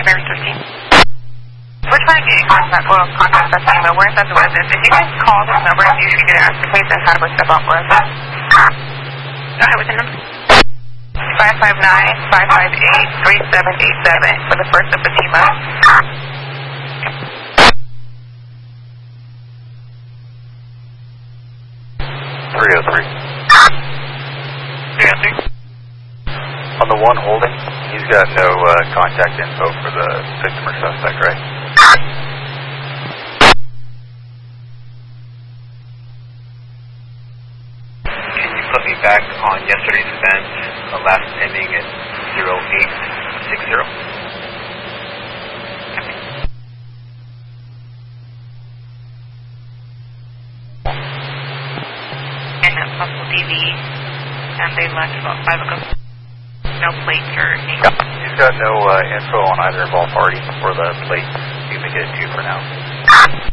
13. We're trying to get in contact, contact us anyway. We're in touch with residents. If you guys call this number, you should get an answer please and have us step up for us. Go ahead with the number. 559-558-3787 for the first of Fatima. 303. 303. On the one holding, he's got no contact info for the victim or suspect, right? Can you put me back on yesterday's event, last ending at 0860? Possible DV, and they left about 5 ago. No plates or anything. Yep. He's got no info on either involved party or the plate. You can get it 2 for now.